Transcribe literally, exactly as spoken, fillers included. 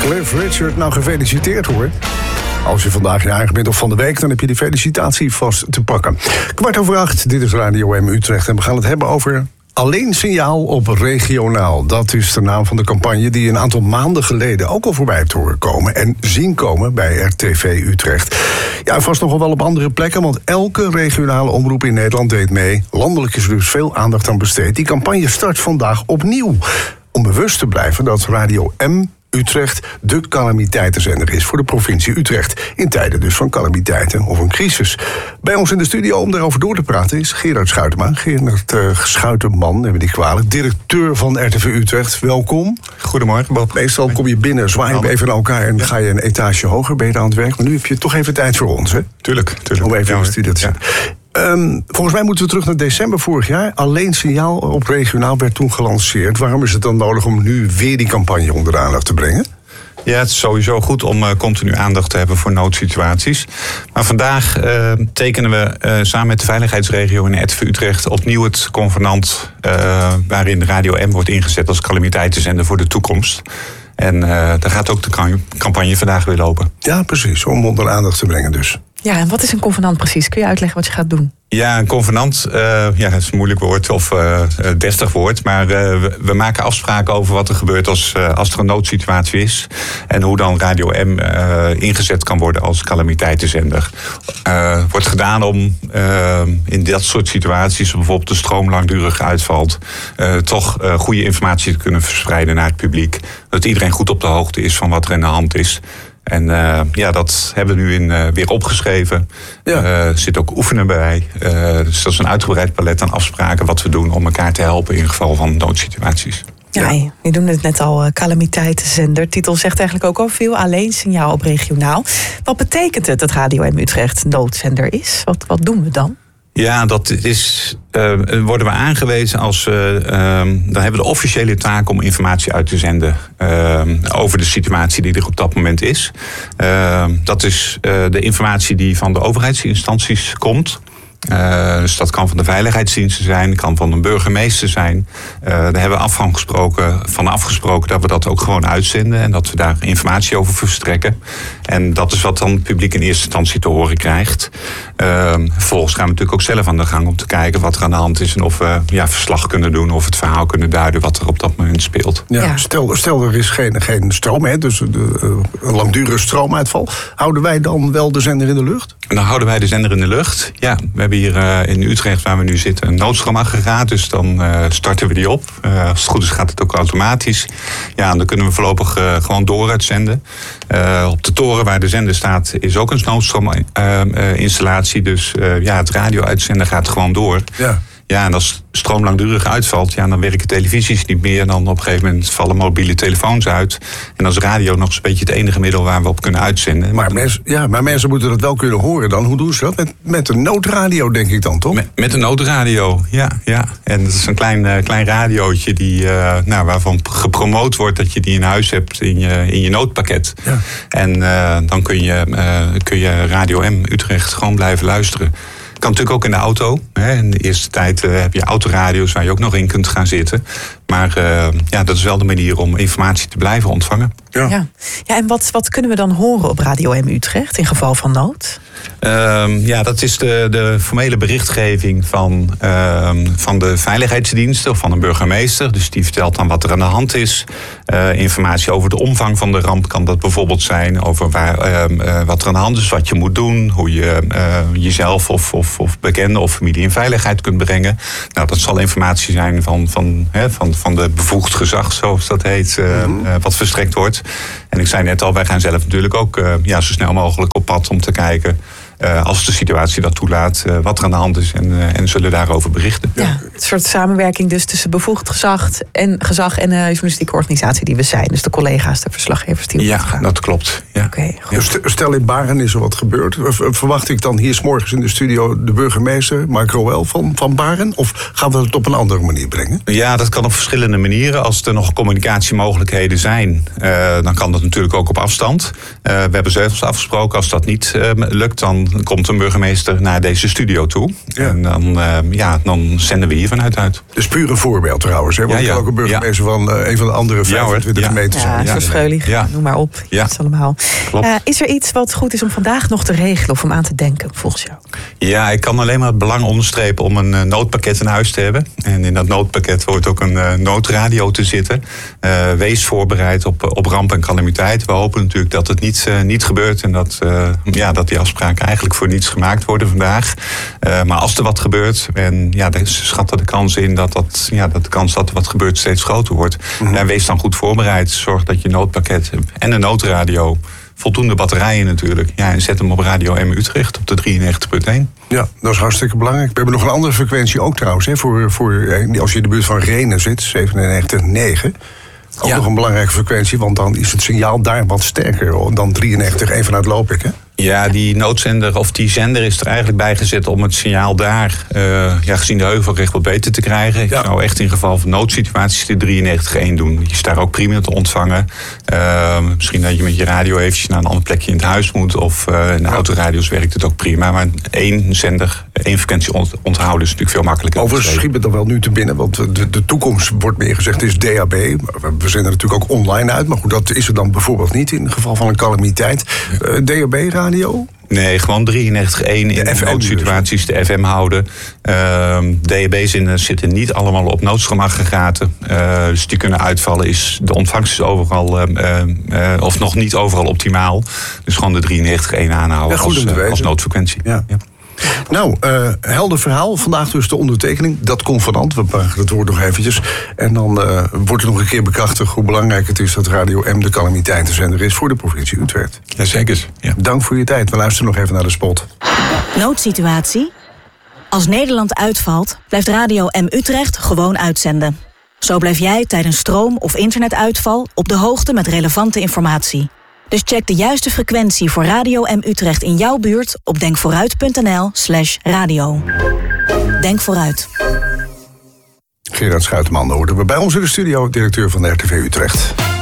Cliff Richard, nou gefeliciteerd hoor. Als je vandaag jarig bent of van de week, dan heb je die felicitatie vast te pakken. Kwart over acht, dit is Radio M Utrecht en we gaan het hebben over Alleen Signaal op regionaal. Dat is de naam van de campagne die een aantal maanden geleden ook al voorbij hebt horen komen en zien komen bij R T V Utrecht. Ja, vast nogal wel op andere plekken, want elke regionale omroep in Nederland deed mee. Landelijk is er dus veel aandacht aan besteed. Die campagne start vandaag opnieuw. Om bewust te blijven dat Radio M Utrecht de calamiteitenzender is voor de provincie Utrecht. In tijden dus van calamiteiten of een crisis. Bij ons in de studio om daarover door te praten is Gerard Schuitema. Gerard uh, Schuiteman, neem me niet kwalijk. Directeur van R T V Utrecht. Welkom. Goedemorgen, Bob. Meestal kom je binnen, zwaai je even naar elkaar en ja. ga je een etage hoger, ben je aan het werk. Maar nu heb je toch even tijd voor ons, hè? Tuurlijk, tuurlijk. Om even ja, in de studio te zetten. Ja. Um, volgens mij moeten we terug naar december vorig jaar. Alleen Signaal op regionaal werd toen gelanceerd. Waarom is het dan nodig om nu weer die campagne onder de aandacht te brengen? Ja, het is sowieso goed om uh, continu aandacht te hebben voor noodsituaties. Maar vandaag uh, tekenen we uh, samen met de veiligheidsregio in R T V Utrecht opnieuw het convenant uh, waarin Radio M wordt ingezet als calamiteitenzender voor de toekomst. En uh, daar gaat ook de campagne vandaag weer lopen. Ja, precies. Om onder de aandacht te brengen dus. Ja, en wat is een convenant precies? Kun je uitleggen wat je gaat doen? Ja, een convenant, uh, ja, dat is een moeilijk woord of uh, deftig woord. Maar uh, we, we maken afspraken over wat er gebeurt als, uh, als er een noodsituatie is. En hoe dan Radio M uh, ingezet kan worden als calamiteitenzender. Uh, wordt gedaan om uh, in dat soort situaties, bijvoorbeeld de stroom langdurig uitvalt, Uh, toch uh, goede informatie te kunnen verspreiden naar het publiek. Dat iedereen goed op de hoogte is van wat er aan de hand is. En uh, ja, dat hebben we nu in, uh, weer opgeschreven. Ja. Er uh, zit ook oefenen bij. Uh, dus dat is een uitgebreid palet aan afspraken wat we doen om elkaar te helpen in geval van noodsituaties. Ja, ja. Je noemde het net al, uh, calamiteitenzender. Titel zegt eigenlijk ook al veel. Alleen Signaal op regionaal. Wat betekent het dat Radio M Utrecht noodzender is? Wat, wat doen we dan? Ja, dat is, uh, worden we aangewezen als uh, uh, dan hebben we de officiële taak om informatie uit te zenden uh, over de situatie die er op dat moment is. Uh, dat is uh, de informatie die van de overheidsinstanties komt. Uh, dus dat kan van de veiligheidsdiensten zijn, kan van een burgemeester zijn. Uh, daar hebben we af van, gesproken, van afgesproken dat we dat ook gewoon uitzenden en dat we daar informatie over verstrekken. En dat is wat dan het publiek in eerste instantie te horen krijgt. Uh, vervolgens gaan we natuurlijk ook zelf aan de gang om te kijken wat er aan de hand is en of we ja, verslag kunnen doen of het verhaal kunnen duiden wat er op dat moment speelt. Ja, ja. Stel, stel er is geen, geen stroom, hè, dus de, uh, een langdurige stroomuitval. Houden wij dan wel de zender in de lucht? En dan houden wij de zender in de lucht. Ja, we hebben hier uh, in Utrecht, waar we nu zitten, een noodstroomaggregaat. Dus dan uh, starten we die op. Uh, als het goed is gaat het ook automatisch. Ja, en dan kunnen we voorlopig uh, gewoon door uitzenden. Uh, op de toren waar de zender staat is ook een noodstroominstallatie. Uh, uh, dus uh, ja, het radio-uitzenden gaat gewoon door. Ja. Ja, en als stroom langdurig uitvalt, ja, dan werken televisies niet meer. Dan op een gegeven moment vallen mobiele telefoons uit. En dan is radio nog een beetje het enige middel waar we op kunnen uitzenden. Maar, mens, ja, maar mensen moeten dat wel kunnen horen dan. Hoe doen ze dat? Met, met een noodradio, denk ik dan, toch? Met, met een noodradio, ja, ja. En dat is een klein, uh, klein radiootje die, uh, nou, waarvan gepromoot wordt dat je die in huis hebt in je, in je noodpakket. Ja. En uh, dan kun je, uh, kun je Radio M Utrecht gewoon blijven luisteren. Kan natuurlijk ook in de auto. Hè. In de eerste tijd uh, heb je autoradio's waar je ook nog in kunt gaan zitten. Maar uh, ja, dat is wel de manier om informatie te blijven ontvangen. Ja, ja. ja en wat, wat kunnen we dan horen op Radio M Utrecht in geval van nood? Uh, ja, dat is de, de formele berichtgeving van, uh, van de veiligheidsdiensten of van een burgemeester. Dus die vertelt dan wat er aan de hand is. Uh, informatie over de omvang van de ramp kan dat bijvoorbeeld zijn. Over waar, uh, uh, wat er aan de hand is, wat je moet doen. Hoe je uh, jezelf of, of, of bekenden of familie in veiligheid kunt brengen. Nou, dat zal informatie zijn van, van, hè, van, van de bevoegd gezag, zoals dat heet, uh, uh, wat verstrekt wordt. En ik zei net al, wij gaan zelf natuurlijk ook uh, ja, zo snel mogelijk op pad om te kijken, Uh, als de situatie dat toelaat, uh, wat er aan de hand is en, uh, en zullen daarover berichten. Ja, een soort samenwerking dus tussen bevoegd gezag en gezag en de journalistieke organisatie die we zijn. Dus de collega's, de verslaggevers die op ja, gaan. Dat klopt. Ja. Okay, goed. Stel in Baren is er wat gebeurd. Verwacht ik dan hier 's morgens in de studio de burgemeester, Mark Roel van, van Baren? Of gaan we het op een andere manier brengen? Ja, dat kan op verschillende manieren. Als er nog communicatiemogelijkheden zijn, uh, dan kan dat natuurlijk ook op afstand. Uh, we hebben zelfs afgesproken, als dat niet uh, lukt, dan dan komt een burgemeester naar deze studio toe. Ja. En dan, uh, ja, dan zenden we hier vanuit uit. Dus puur een voorbeeld trouwens. Hè? Want ja, ja. ook een burgemeester ja. van uh, een van de andere vijfentwintig ja, gemeenten zijn. Ja, Ja, Verscheulig, ja. noem maar op. Ja. Dat is allemaal. Klopt. Uh, is er iets wat goed is om vandaag nog te regelen of om aan te denken, volgens jou? Ja, ik kan alleen maar het belang onderstrepen om een uh, noodpakket in huis te hebben. En in dat noodpakket hoort ook een uh, noodradio te zitten. Uh, wees voorbereid op, op ramp en calamiteit. We hopen natuurlijk dat het niet, uh, niet gebeurt en dat, uh, ja, dat die afspraken eigenlijk voor niets gemaakt worden vandaag. Uh, maar als er wat gebeurt, en ja, ze schatten de kans in dat, dat, ja, dat de kans dat er wat gebeurt steeds groter wordt. Mm-hmm. Ja, wees dan goed voorbereid. Zorg dat je noodpakket en een noodradio, voldoende batterijen natuurlijk. Ja, en zet hem op Radio M Utrecht op de drieënnegentig punt één. Ja, dat is hartstikke belangrijk. We hebben nog een andere frequentie ook trouwens. Hè, voor, voor, als je in de buurt van Rhenen zit, zevenennegentig komma negen. Ook ja. nog een belangrijke frequentie, want dan is het signaal daar wat sterker dan drieënnegentig komma één vanuit Lopik, hè? Ja, die noodzender of die zender is er eigenlijk bijgezet om het signaal daar, uh, ja, gezien de heuvelrecht, wat beter te krijgen. Je ja. zou echt in geval van noodsituaties de drieënnegentig komma één doen. Die is daar ook prima te ontvangen. Uh, misschien dat je met je radio eventjes naar een ander plekje in het huis moet. Of uh, in de ja. autoradio's werkt het ook prima. Maar één zender, één frequentie onthouden is natuurlijk veel makkelijker. Overigens schiet het dan wel nu te binnen, want de, de toekomst wordt meer gezegd is D A B. We zenden natuurlijk ook online uit, maar goed, dat is er dan bijvoorbeeld niet in het geval van een calamiteit. Uh, D A B-radio? Nee, gewoon drieënnegentig komma één in de noodsituaties, de F M houden. Uh, D A B-zinnen zitten niet allemaal op noodstromaggregaten. Uh, dus die kunnen uitvallen. Is, de ontvangst is overal, uh, uh, of nog niet overal optimaal. Dus gewoon de drieënnegentig komma één aanhouden ja, als, uh, als noodfrequentie. Ja. Ja. Nou, uh, helder verhaal. Vandaag dus de ondertekening. Dat convenant. We pakken het woord nog eventjes. En dan uh, wordt er nog een keer bekrachtigd hoe belangrijk het is dat Radio M de calamiteitenzender is voor de provincie Utrecht. Jazeker. Ja. Dank voor je tijd. We luisteren nog even naar de spot. Noodsituatie. Als Nederland uitvalt, blijft Radio M Utrecht gewoon uitzenden. Zo blijf jij tijdens stroom- of internetuitval op de hoogte met relevante informatie. Dus check de juiste frequentie voor Radio M Utrecht in jouw buurt op denkvooruit.nl slash radio. Denk vooruit. Gerard Schuiteman hoorden we bij ons in de studio, directeur van de R T V Utrecht.